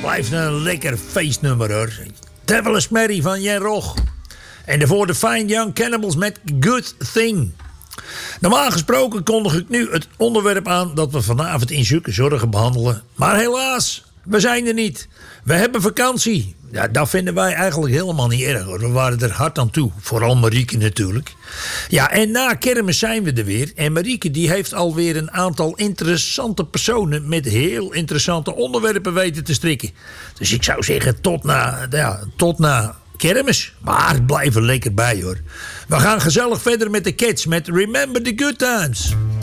blijft een lekker feestnummer hoor. Devilish Mary van Jan Rog. En daarvoor de Fine Young Cannibals met Good Thing. Normaal gesproken kondig ik nu het onderwerp aan dat we vanavond in zulke zorgen behandelen. Maar helaas, we zijn er niet. We hebben vakantie. Ja, dat vinden wij eigenlijk helemaal niet erg hoor. We waren er hard aan toe. Vooral Marieke natuurlijk. Ja, en na kermis zijn we er weer. En Marieke die heeft alweer een aantal interessante personen met heel interessante onderwerpen weten te strikken. Dus ik zou zeggen tot na kermis. Maar blijf er lekker bij hoor. We gaan gezellig verder met de Cats met Remember the Good Times.